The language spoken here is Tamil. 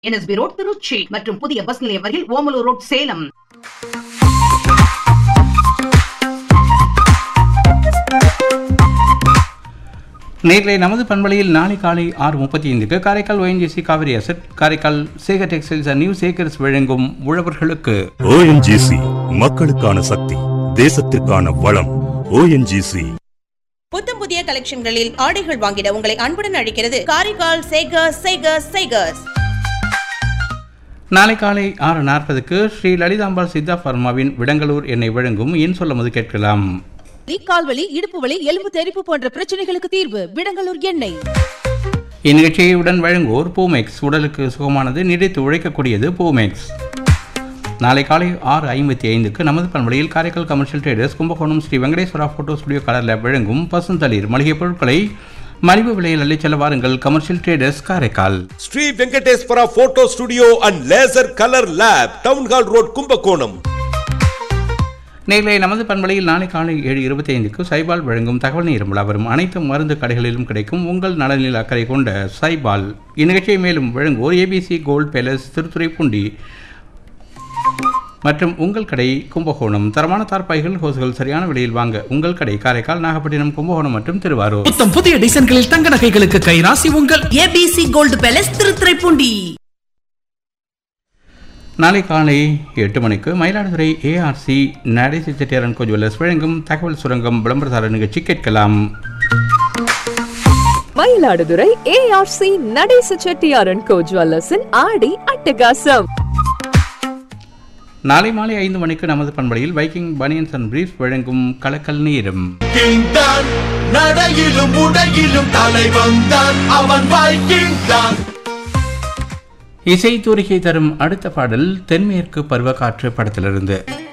NSB ரோட் திருச்சி மற்றும் புதிய பஸ் நிலையம் வரையில் ஓமலூர் ரோட் சேலம். நேர்களை நமது பண்பலையில் நாளை காலை 6:35 Karaikal ONGC Kaveri asset, Karaikal Sekar textiles new Sekar's வழங்கும் உழவர்களுக்கு. ONGC மக்களுக்கான சக்தி, தேசத்திற்கான வளம். ONGC புத்தம் புதிய கலெக்ஷன்களில் ஆடைகள் வாங்கிட உங்களை அன்புடன் அழைக்கிறது காரைக்கால் சேகர்ஸ். நாளை காலை 6:40 ஸ்ரீ லலிதாம்பாள் சித்தா பர்மாவின் விடங்கலூர் எண்ணெய் வழங்கும் என் சொல்லும்போது கேட்கலாம். கால்வலி, இடுப்பு வலி, எலும்பு தெறிப்பு போன்ற பிரச்சனைகளுக்கு தீர்வு விடங்கலூர் எண்ணெய். இந்நிகழ்ச்சியை உடன் வழங்குவோர் பூமெக்ஸ், உடலுக்கு சுகமானது, நீடித்து உழைக்கக்கூடியது பூமெக்ஸ். நாளை காலை 6:55 நமது பண்பலையில் Karaikal commercial traders Kumbakonam Sri Venkateswara photo studio colour lab வழங்கும் பசுந்தளிர் மளிகை பொருட்களை மலிவு விலையில் அள்ளி செல்ல வாருங்கள். Commercial traders Karaikal. Sri Venkateswara photo studio and laser colour lab, town hall road, Kumbakonam. நேர்களை நமது பண்பலையில் நாளை காலை 7:25 சைபால் வழங்கும் தகவல் நேரம் வரும் அனைத்து மருந்து கடைகளிலும் கிடைக்கும் உங்கள் நலனில் அக்கறை கொண்ட சைபால். இந்நிகழ்ச்சியை மேலும் வழங்குவோர் ABC கோல்ட் பேலஸ் திருத்துறைப்பூண்டி மற்றும் உங்கள் கடை கும்பகோணம். தரமான தார்பாய்கள், ஹோஸ்கள் சரியான விலையில் வாங்க உங்கள் கடை காரைக்கால், நாகப்பட்டினம், கும்பகோணம் மற்றும் திருவாரூர். மொத்தம் புதிய டிசைன்களில் தங்க நகைகளுக்கு கைராசி உங்கள் ABC கோல்ட் பேலஸ் திருத்துறைப்பூண்டி. நாளை காலை 8 மணிக்கு மயிலாடுதுறை ARC நடேச செட்டியாரன் கோ ஜுவல்லர்ஸ் வழங்கும் தகவல் சுரங்கம் விளம்பரதார நிகழ்ச்சி கேட்கலாம். மயிலாடுதுறை ARC நடேச செட்டியாரன் கோ ஜுவல்லர்ஸின் ஆடி அட்டகாசம். நாளை மாலை 5 மணிக்கு நமது பண்பலையில் வைக்கிங் பனியன்ஸ் அண்ட் பிரீஃப்ஸ் வழங்கும் கலக்கல் நேரம். நடையிலும் உடையிலும் தலைவன் தான் அவன் வைக்கிங் தான். இசை தூரிகை தரும் அடுத்த பாடல் தென்மேற்கு பருவ காற்று படத்திலிருந்து.